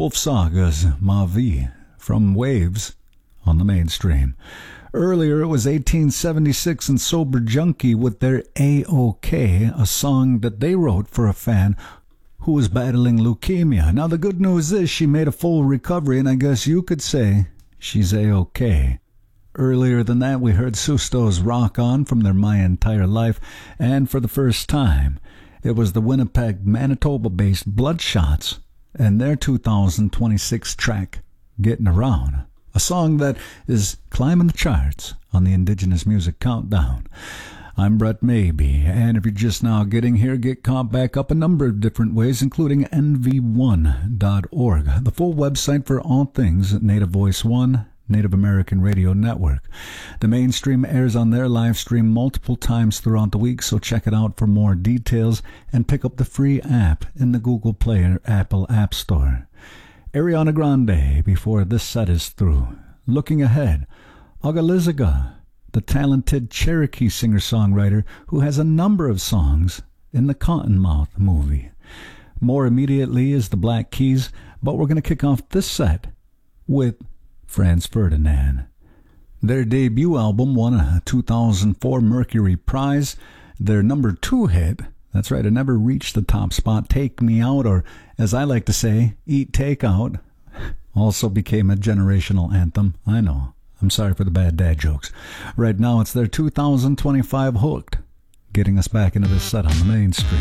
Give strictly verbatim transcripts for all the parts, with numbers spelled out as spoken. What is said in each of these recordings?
Wolf Saga's Ma Vie from Waves on the Mainstream. Earlier, it was eighteen seventy-six and Sober Junkie with their A-OK, a song that they wrote for a fan who was battling leukemia. Now, the good news is she made a full recovery, and I guess you could say she's A-OK. Earlier than that, we heard Susto's Rock On from their My Entire Life, and for the first time, it was the Winnipeg, Manitoba-based Bloodshots and their two thousand twenty-six track, Getting Around, a song that is climbing the charts on the Indigenous Music Countdown. I'm Brett Maybe, and if you're just now getting here, get caught back up a number of different ways, including N V one dot org, the full website for all things Native Voice One, Native American Radio Network. The Mainstream airs on their live stream multiple times throughout the week, so check it out for more details and pick up the free app in the Google Play or Apple App Store. Ariana Grande, before this set is through. Looking ahead, Ogaliziga, the talented Cherokee singer-songwriter who has a number of songs in the Cottonmouth movie. More immediately is the Black Keys, but we're going to kick off this set with Franz Ferdinand. Their debut album won a two thousand four Mercury Prize. Their number two hit, that's right, it never reached the top spot, Take Me Out, or as I like to say, Eat Takeout, also became a generational anthem. I know, I'm sorry for the bad dad jokes. Right now it's their two thousand twenty-five Hooked, getting us back into this set on the Mainstream.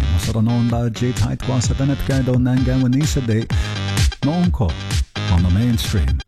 On the Mainstream.